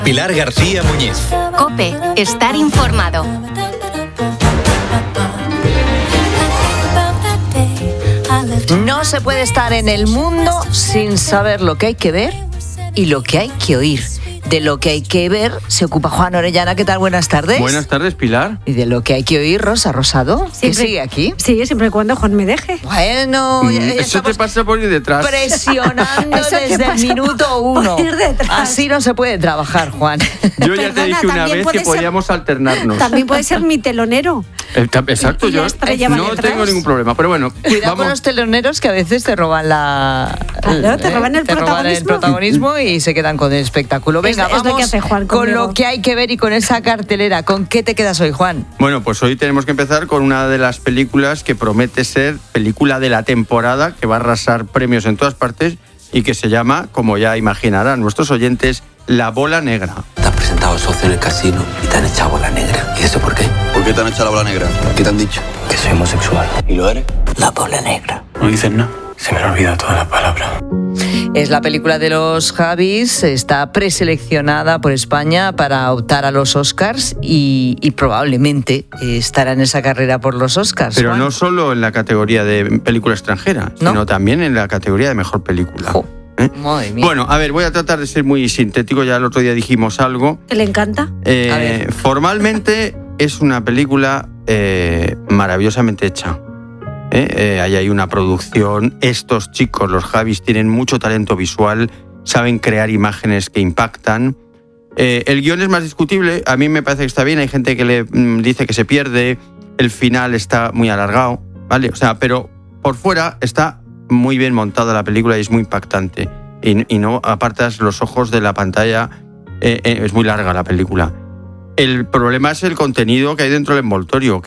Pilar García Muñiz. COPE. Estar informado. No se puede estar en el mundo sin saber lo que hay que ver y lo que hay que oír. De lo que hay que ver se ocupa Juan Orellana. ¿Qué tal? Buenas tardes. Buenas tardes, Pilar. Y de lo que hay que oír, Rosa Rosado, que sigue aquí. Sí, siempre y cuando Juan me deje. Bueno, eso te pasa por ir detrás. Presionando desde el minuto 1. Así no se puede trabajar, Juan. Yo ya te dije una vez que podíamos alternarnos. También puede ser mi telonero. Exacto, yo no tengo ningún problema. Pero bueno, cuidado con los teloneros que a veces te roban te roban el protagonismo y se quedan con el espectáculo. Venga, vamos lo que hace Juan con lo que hay que ver y con esa cartelera. ¿Con qué te quedas hoy, Juan? Bueno, pues hoy tenemos que empezar con una de las películas que promete ser película de la temporada, que va a arrasar premios en todas partes y que se llama, como ya imaginarán nuestros oyentes, La Bola Negra. Te has presentado socio en el casino y te han echado bola negra. ¿Y eso por qué? ¿Por qué te han echado la bola negra? ¿Qué te han dicho? Que soy homosexual. ¿Y lo eres? La bola negra. No dices nada. Se me han olvidado todas las palabras. Es la película de los Javis, está preseleccionada por España para optar a los Oscars y probablemente estará en esa carrera por los Oscars. Pero Juan. no solo en la categoría de película extranjera, ¿no? Sino también en la categoría de mejor película. Madre mía. Bueno, a ver, voy a tratar de ser muy sintético, ya el otro día dijimos algo. ¿Que le encanta? Formalmente es una película maravillosamente hecha. Ahí hay una producción. Estos chicos, los Javis, tienen mucho talento visual, saben crear imágenes que impactan. El guión es más discutible, a mí me parece que está bien, hay gente que le dice que se pierde, el final está muy alargado, ¿vale? O sea, pero por fuera está muy bien montada la película y es muy impactante. Y no apartas los ojos de la pantalla, es muy larga la película. El problema es el contenido que hay dentro del envoltorio,